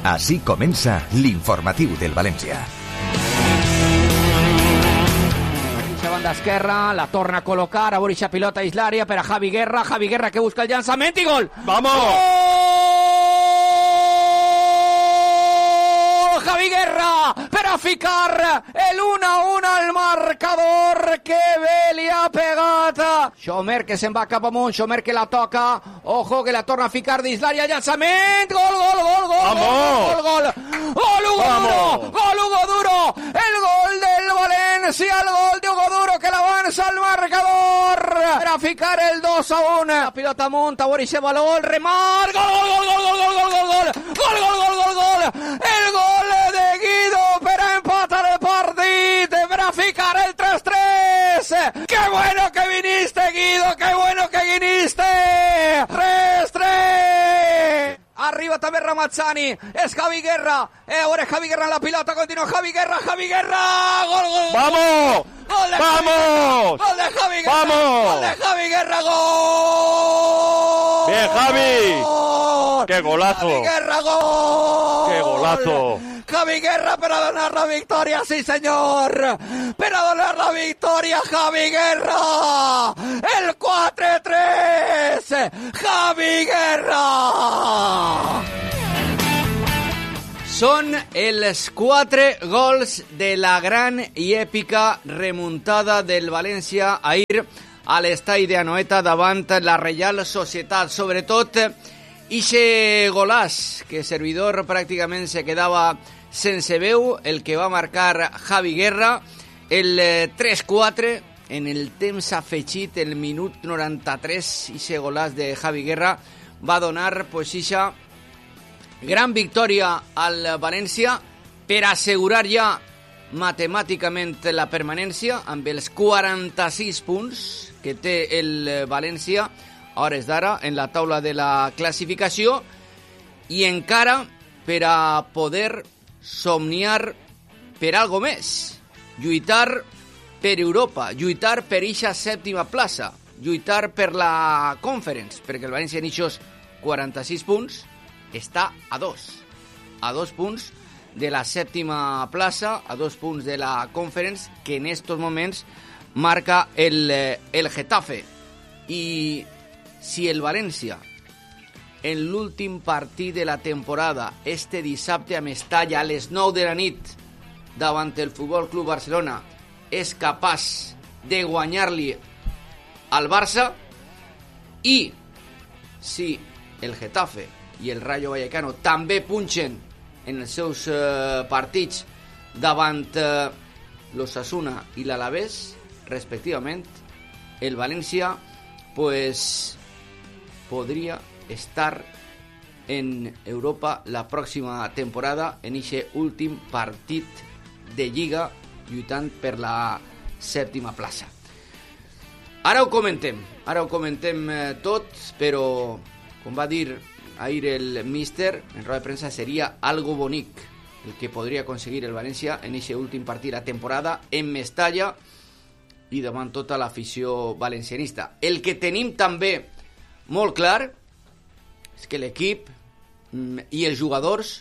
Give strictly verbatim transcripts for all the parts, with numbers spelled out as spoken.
Així comença l'informatiu del València. Banda esquerra, la torna a col·locar, a Borisha pilota dins l'àrea per a Javi Guerra, Javi Guerra que busca el llançament i gol! ¡Vamos! ¡Gol! Javi Guerra per a ficar el uno a uno al marcador, que bé li ha pegat Xomer, que se'n va cap amunt, Xomer que la toca, ojo que la torna a ficar dins l'àrea, llançament, gol, gol, gol, gol, ¡Vamos! gol, gol, gol, Hugo Duro, gol Hugo Duro, el gol del València, el gol de Hugo Duro que l'avança al marcador per a ficar el dos a uno. La pilota munta, Borisha valor, remat, gol, gol, gol, gol, gol, gol, gol, gol, gol, gol, gol, gol, gol, el gol de Guido per a empatar el partit, per a ficar el tres tres. ¡Qué bueno que viniste, Guido! ¡Qué bueno que viniste! tres tres. Arriba també Ramazzani, és Javi Guerra, eh, ara és Javi Guerra en la pilota, continua Javi Guerra, Javi Guerra, gol, gol, ¡Vamos! gol de ¡Vamos! Gol de Javi Guerra, ¡Vamos! gol de Javi Guerra, gol. ¡Bien, Javi! Gol. ¡Qué golazo! Javi Guerra, gol. ¡Qué golazo! Javi Guerra per a donar la victòria, sí senyor, per a donar la victòria, Javi Guerra, el quatre tres, Javi Guerra. Són els quatre gols de la gran i èpica remuntada del València ahir a l'estadi d'Anoeta davant la Reial Societat, sobretot ixe golàs que servidor pràcticament se quedava sense veu, el que va marcar Javi Guerra, el tres quatre, en el temps afegit, el minut noranta-tres, ixe golàs de Javi Guerra va donar pues ixa gran victòria al València per assegurar ja matemàticament la permanència amb els quaranta-sis punts que té el València a hores d'ara en la taula de la classificació, i encara per a poder somniar per algo més, lluitar per Europa, lluitar per ixa sèptima plaça, lluitar per la Conference, perquè el València en ixos quaranta-sis punts està a dos, a dos punts de la sèptima plaça, a dos punts de la Conference, que en estos moments marca el, el Getafe. I si el València en l'últim partit de la temporada este dissabte a Mestalla a les nou de la nit davant el Futbol Club Barcelona és capaç de guanyar-li al Barça, i si el Getafe i el Rayo Vallecano també punxen en els seus eh, partits davant eh, l'Osasuna i l'Alavés respectivament, el València pues podria estar en Europa la pròxima temporada en ixe últim partit de Lliga lluitant per la sèptima plaça. Ara ho comentem, ara ho comentem eh, tot, però com va dir ahir el míster en roda de premsa, seria algo bonic el que podria aconseguir el València en ixe últim partit de la temporada en Mestalla i davant tota l'afició valencianista. El que tenim també molt clar és que l'equip i els jugadors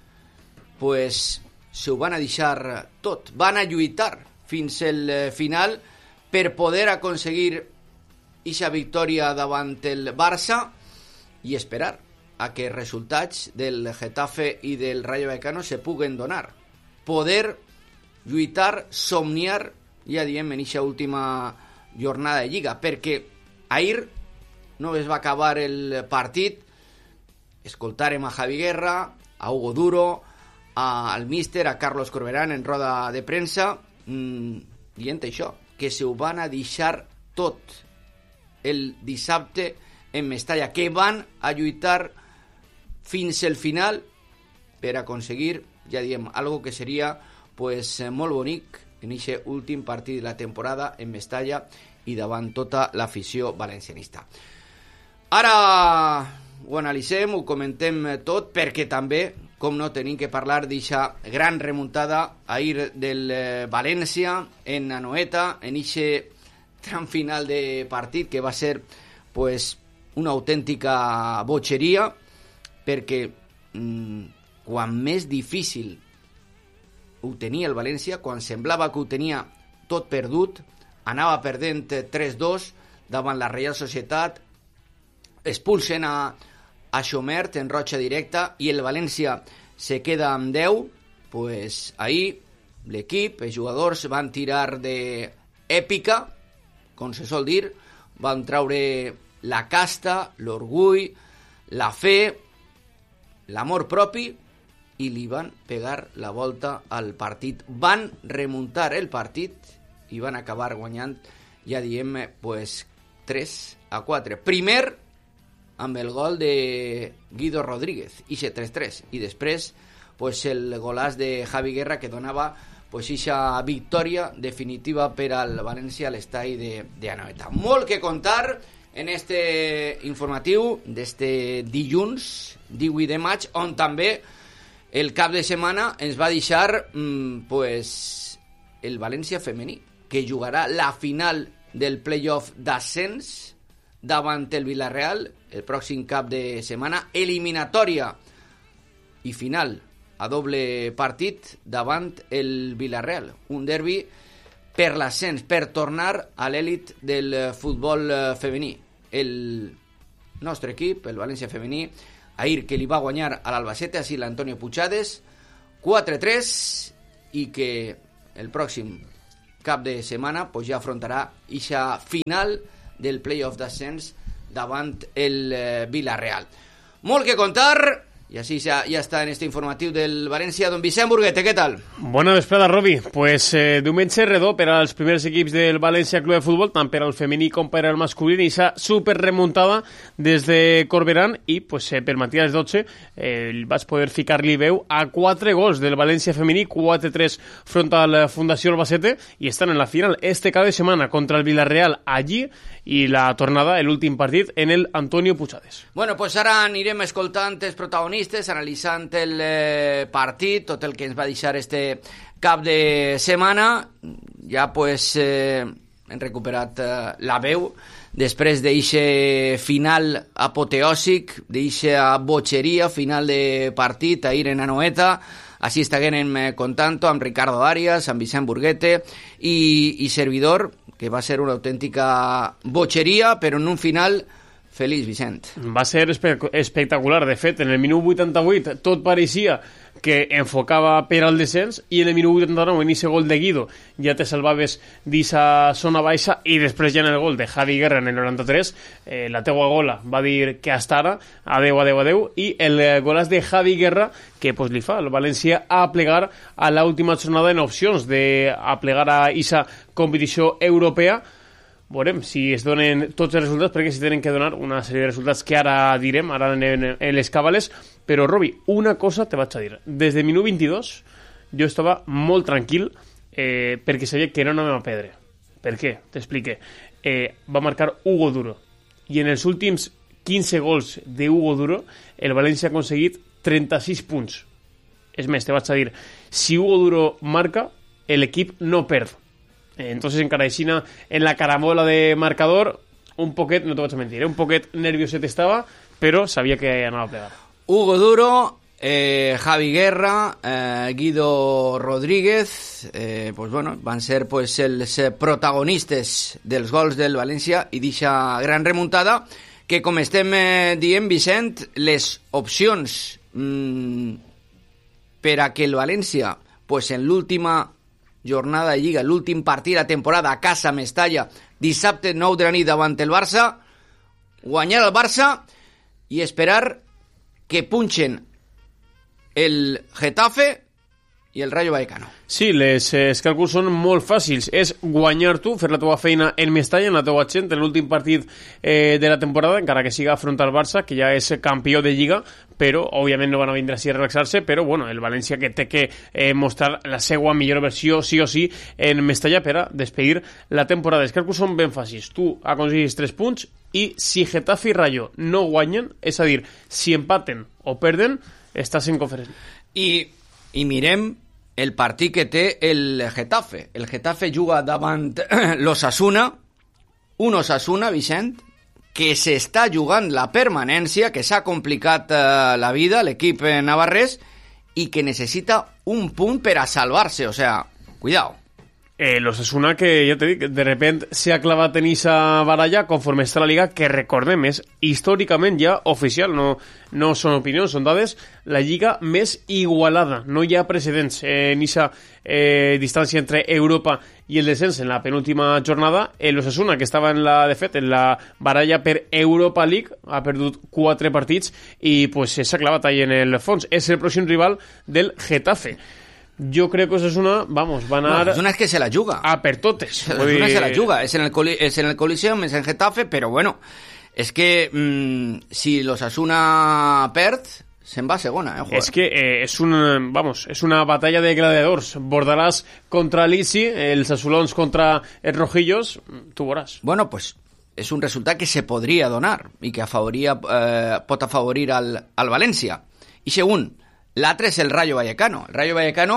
pues se ho van a deixar tot, van a lluitar fins al final per poder aconseguir ixa victòria davant el Barça i esperar a que els resultats del Getafe i del Rayo Vallecano se puguen donar, poder lluitar, somniar, ja diem, en ixa última jornada de Lliga, perquè ahir no es va acabar el partit, escoltarem a Javi Guerra, a Hugo Duro, a, al míster, a Carlos Corberán en roda de premsa, mmm, dient això, que se ho van a deixar tot el dissabte en Mestalla, que van a lluitar fins al final per aconseguir, ja diem, algo que seria pues, molt bonic en aquest últim partit de la temporada en Mestalla i davant tota l'afició valencianista. Ara ho analitzem, ho comentem tot, perquè també, com no, tenim que parlar d'aquesta gran remuntada ahir del València en Anoeta, en aquest tram final de partit que va ser pues, una autèntica botxeria, perquè mmm, quan més difícil ho tenia el València, quan semblava que ho tenia tot perdut, anava perdent tres dos davant la Reial Societat, expulsen a, a Xomert en roja directa i el València se queda amb deu. Pues ahir l'equip, els jugadors van tirar d'èpica, com se sol dir, van traure la casta, l'orgull, la fe, l'amor propi i li van pegar la volta al partit. Van remuntar el partit i van acabar guanyant, ja diem, pues, tres a quatre. Primer amb el gol de Guido Rodríguez, ixe tres tres, i després pues, el golàs de Javi Guerra que donava pues, ixa victòria definitiva per al València a l'estadi de, de Anoeta. Molt que contar en este informatiu d'este dilluns divuit de maig, on també el cap de setmana ens va deixar mmm, pues, el València femení, que jugarà la final del playoff d'ascens davant el Villarreal el pròxim cap de setmana, eliminatòria i final a doble partit davant el Villarreal, un derbi per l'ascens, per tornar a l'èlit del futbol femení. El nostre equip, el València femení, ahir que li va guanyar a l'Albacete, així l'Antonio Puigades, quatre tres, i que el pròxim cap de setmana pues, ja afrontarà ixa final del playoff d'ascens davant el eh, Villarreal. Molt que contar, y así ya, ya está en este informatiu del València. Don Vicent Burguete, ¿qué tal? Bona vesprada, Robi. Pues eh, diumenge redó per als primers equips del València Club de Futbol, tant per al femení com per al masculí, i s'ha super remuntada des de Corberán, i pues, eh, per matí a les dotze eh, vaig poder ficar-li veu a quatre gols del València femení, quatre tres front a la Fundació Albacete, i estan en la final este cap de setmana contra el Villarreal allí, i la tornada, l'últim partit, en el Antonio Puigades. Bueno, pues ara anirem escoltant els protagonistes, analitzant el eh, partit, tot el que ens va deixar este cap de setmana. Ja pues eh, hem recuperat eh, la veu després d'eixe final apoteòsic, d'eixa botxeria, final de partit ahir en Anoeta. Així estaguem eh, contant amb Ricardo Arias, amb Vicent Burguete i, i servidor, que va ser una autèntica botxeria, però en un final feliç, Vicent. Va ser espe espectacular. De fet, en el minut vuitanta-vuit tot pareixia que enfocava per al descens, i en el minut vuitanta-nou, en aquest gol de Guido, ja te salvaves d'esa zona baixa, i després ja en el gol de Javi Guerra en el noranta-tres, eh, la teua gola va dir que hasta ara, adeu, adeu, adeu, i el golàs de Javi Guerra, que pues, li fa el València a plegar a l'última jornada en opcions d'aplegar a aquesta competició europea. Veurem si es donen tots els resultats, perquè si tenen que donar una sèrie de resultats que ara direm, ara en, en, en les cabales. Però, Robi, una cosa te vaig a dir. Des de minut vint-i-dos jo estava molt tranquil eh, perquè sabia que no anàvem a perdre. Per què? T'explique. Eh, va marcar Hugo Duro. I en els últims quinze gols de Hugo Duro, el València ha aconseguit trenta-sis punts. És més, te vaig a dir, si Hugo Duro marca, l'equip no perd. Entonces encara aixina en la caramola de marcador, un poquet, no te vaig a mentir, eh? un poquet nervioset estava, però sabia que anava a plegar. Hugo Duro, eh, Javi Guerra, eh, Guido Rodríguez, eh, pues bueno, van ser pues, els protagonistes dels gols del València i d'eixa gran remuntada, que com estem eh, dient, Vicent, les opcions mmm, per a que el València pues, en l'última jornada de Lliga, l'últim partit de temporada a casa Mestalla, dissabte nou de la nit davant el Barça, guanyar el Barça i esperar que punxen el Getafe i el Rayo Vallecano. Sí, les, eh, els càlculs són molt fàcils. És guanyar tu, fer la teva feina en Mestalla, en la teva gent, en l'últim partit eh, de la temporada, encara que siga front al Barça, que ja és campió de Lliga, però òbviament no van a vindre així a relaxar-se, però bueno, el València que té que eh, mostrar la seva millor versió sí o sí en Mestalla per a despedir la temporada. Els càlculs són ben fàcils. Tu aconseguis tres punts i si Getafe i Rayo no guanyen, és a dir, si empaten o perden, estàs en conferència. I, i mirem el partit que té el Getafe. El Getafe juga davant l'Osasuna, un Osasuna, Vicent, que s'està jugant la permanència, que s'ha complicat eh, la vida, l'equip navarrès, y que necesita un punt per a salvar-se, o sea, cuidado. Eh, L'Osasuna, que ja t'he dit, de repente s'ha clavat en esa baralla conforme està la Liga, que recordem, és històricament ja oficial, no, no són opinions, són dades, la Lliga més igualada. No hi ha precedents eh, en esa eh, distància entre Europa i el descens en la penúltima jornada. L'Osasuna, que estava en la, de fet, en la baralla per Europa League, ha perdut quatre partits i pues, s'ha clavat ahí en el fons. És el pròxim rival del Getafe. Yo creo que Osasuna, vamos, van a... Bueno, Osasuna es que se la juga. A per totes. Osasuna se la juga. Es en el, coli es en el Coliseum, es en Getafe, pero bueno, es que mmm, si los Osasuna perd, se'n va a segona, eh, és que eh, és, un, vamos, és una batalla de gladiadors. Bordalàs contra l'Isi, els azulons contra els rojillos, tu veuràs. Bueno, pues és un resultat que se podria donar i que afavoria, eh, pot afavorir al, al València. I segon, l'altre és el Rayo Vallecano. El Rayo Vallecano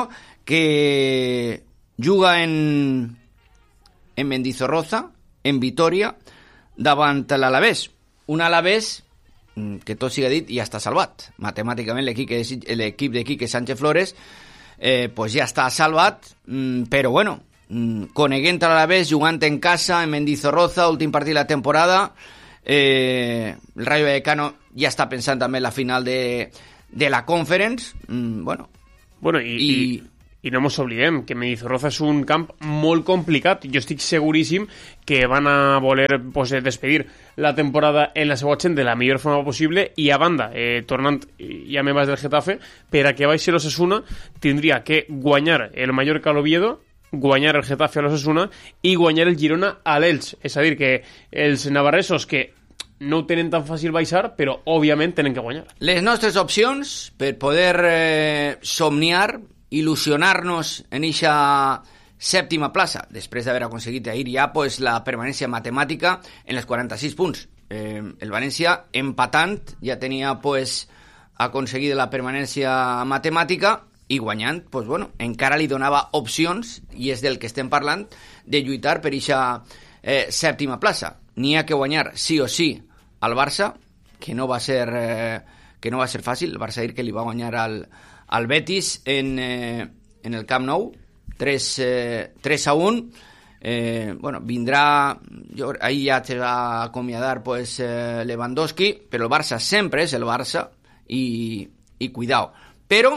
que juga en, en Mendizorroza, en Vitoria, davant l'Alavés. Un Alavés que tot siga dit ja està salvat. Matemàticament l'equip de Quique Sánchez Flores eh, pues ja està salvat, però bueno, coneguent l'Alavés, jugant en casa, en Mendizorroza, últim partit de la temporada, eh, el Rayo Vallecano ja està pensant també en la final de de la Conference, mmm, bueno... Bueno, i, i... i, i no ens oblidem que Mendizorroza és un camp molt complicat. Jo estic seguríssim que van a voler pues, despedir la temporada en la seva gent de la millor forma possible i a banda, eh, tornant ja me vas del Getafe, per a que baixi l'Osasuna tindria que guanyar el Mallorca a l'Oviedo, guanyar el Getafe a l'Osasuna i guanyar el Girona a l'Elx. És a dir, que els navarresos que no ho tenen tan fàcil baixar, però òbviament tenen que guanyar. Les nostres opcions per poder eh, somniar, il·lusionar-nos en eixa sèptima plaça, després d'haver aconseguit ahir ja pues, la permanència matemàtica en les quaranta-sis punts. Eh, el València, empatant, ja tenia pues, aconseguit la permanència matemàtica i guanyant, pues, bueno, encara li donava opcions, i és del que estem parlant, de lluitar per eixa eh, sèptima plaça. N'hi ha que guanyar sí o sí al Barça, que no va ser eh, que no va ser fàcil. El Barça ahir que li va guanyar al, al Betis en, eh, en el Camp Nou tres a un. Eh, bueno, vindrà jo, ahir ja se va acomiadar pues, eh, Lewandowski, però el Barça sempre és el Barça i, i cuidao. Però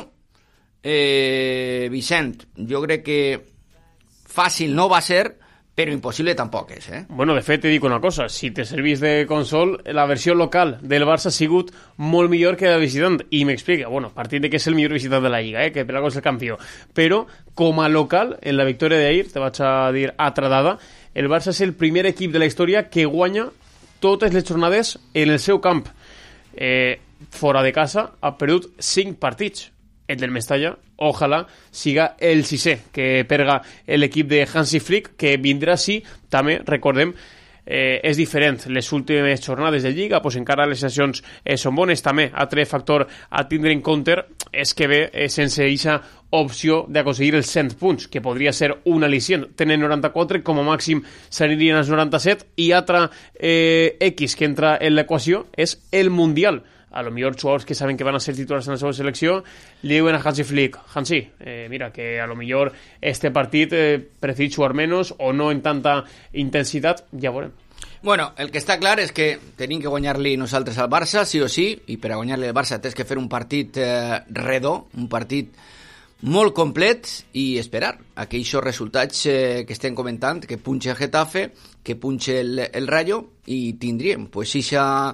eh, Vicent, jo crec que fàcil no va ser, però impossible tampoc és, eh? Bueno, de fet, te dic una cosa, si te servís de consol, la versió local del Barça ha sigut molt millor que la visitant, i m'explica, bueno, a partir de que és el millor visitant de la Lliga, eh, que per algo és el campió, però com a local, en la victòria d'ahir, te vaig a dir atradada, el Barça és el primer equip de la història que guanya totes les jornades en el seu camp. Eh, fora de casa ha perdut cinc partits. El del Mestalla, ojalà siga el sisè que perga l'equip de Hansi Flick, que vindrà sí, també, recordem, eh, és diferent. Les últimes jornades de Lliga, pues encara les sessions eh, són bones. També, altre factor a tindre en compte és que ve eh, sense aquesta opció d'aconseguir els cent punts, que podria ser un al·licient. Tenen noranta-quatre, com a màxim s'anirien als noranta-set, i altra eh, X que entra en l'equació és el Mundial. A lo millor jugadors que saben que van a ser titulars en la seva selecció li diuen a Hansi Flick, Hansi, eh, mira, que a lo millor este partit eh, preferís jugar menos o no en tanta intensitat, ja veurem. Bueno, el que està clar és que tenim que guanyar-li nosaltres al Barça, sí o sí, i per a guanyar-li al Barça tens que fer un partit eh, redó, un partit molt complet i esperar aquells resultats eh, que estem comentant, que punxe el Getafe, que punxe el, el Rayo, i tindríem pues eixa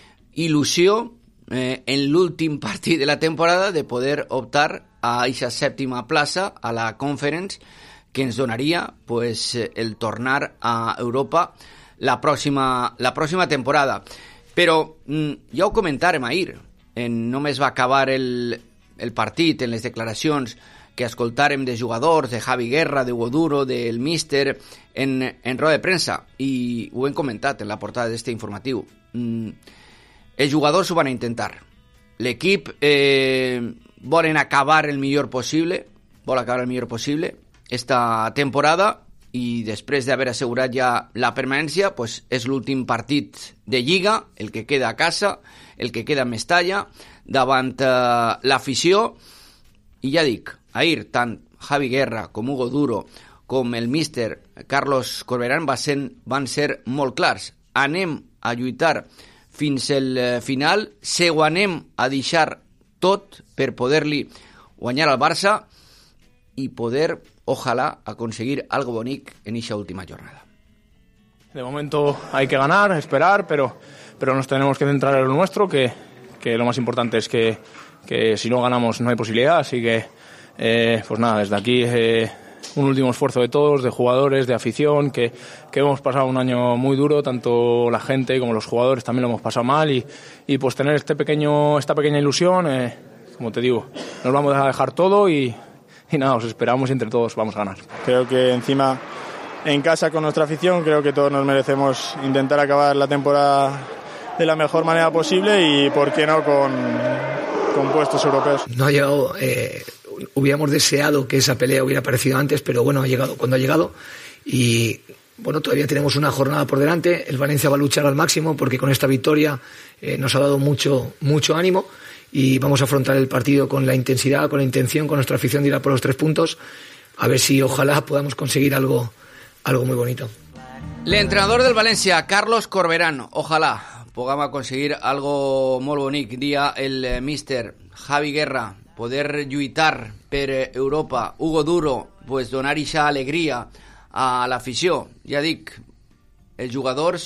il·lusió Eh, en l'últim partit de la temporada de poder optar a aquesta sèptima plaça a la Conference, que ens donaria pues, el tornar a Europa la pròxima, la pròxima temporada. Però mm, ja ho comentàrem ahir, en, només va acabar el, el partit en les declaracions que escoltàrem de jugadors, de Javi Guerra, de Hugo Duro, del míster en, en roda de premsa, i ho hem comentat en la portada d'este informatiu. mm, Els jugadors ho van a intentar. L'equip eh, volen acabar el millor possible, vol acabar el millor possible esta temporada, i després d'haver assegurat ja la permanència, pues és l'últim partit de Lliga, el que queda a casa, el que queda a Mestalla, davant eh, l'afició, I ja dic, ahir tant Javi Guerra com Hugo Duro com el míster Carlos Corberán va ser, van ser molt clars. Anem a lluitar fins al final, se ho anem a deixar tot per poder-li guanyar al Barça y poder, ojalá, a conseguir algo bonito en esa última jornada. De momento hay que ganar, esperar, pero, pero nos tenemos que centrar en lo nuestro, que, que lo más importante es que, que si no ganamos no hay posibilidad, así que eh, pues nada, desde aquí eh, un último esfuerzo de todos, de jugadores, de afición, que, que hemos pasado un año muy duro, tanto la gente como los jugadores también lo hemos pasado mal, y, y pues tener este pequeño, esta pequeña ilusión, eh, como te digo, nos vamos a dejar todo y, y nada, os esperamos y entre todos vamos a ganar. Creo que encima en casa con nuestra afición, creo que todos nos merecemos intentar acabar la temporada de la mejor manera posible y por qué no con, con puestos europeos. No ha llegado, eh, hubiéramos deseado que esa pelea hubiera aparecido antes, pero bueno, ha llegado cuando ha llegado y bueno, todavía tenemos una jornada por delante. El Valencia va a luchar al máximo porque con esta victoria eh, nos ha dado mucho, mucho ánimo y vamos a afrontar el partido con la intensidad, con la intención, con nuestra afición de ir a por los tres puntos, a ver si ojalá podamos conseguir algo, algo muy bonito. L'entrenador del València, Carlos Corberán, ojalà puguem aconseguir algo molt bonic. Dia el míster Javi Guerra, poder lluitar per Europa. Hugo Duro, pues donar ixa alegria a l'afició. Ja dic, els jugadors